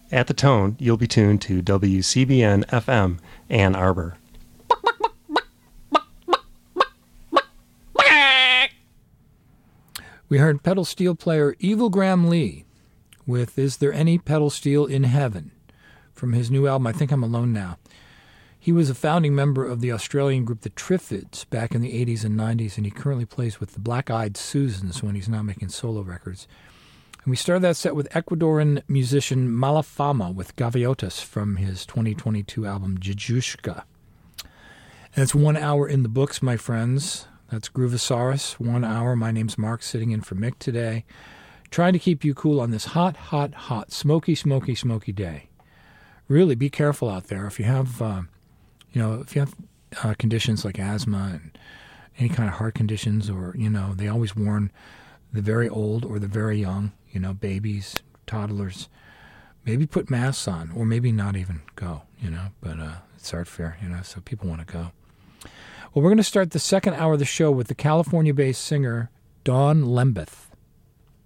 At the tone, you'll be tuned to WCBN FM Ann Arbor. We heard pedal steel player Evil Graham Lee with Is There Any Pedal Steel in Heaven from his new album, I Think I'm Alone Now. He was a founding member of the Australian group the Triffids back in the 80s and 90s, and he currently plays with the Black Eyed Susans when he's not making solo records. And we started that set with Ecuadorian musician Malafama with Gaviotas from his 2022 album Jajushka. And it's 1 hour in the books, my friends. That's Groovosaurus, 1 hour. My name's Mark, sitting in for Mick today, trying to keep you cool on this hot, hot, hot, smoky, smoky, smoky day. Really be careful out there. If you have, conditions like asthma and any kind of heart conditions, or, they always warn the very old or the very young, babies, toddlers, maybe put masks on, or maybe not even go, but it's art fair, so people want to go. Well, we're going to start the second hour of the show with the California-based singer Dawn Lembeth.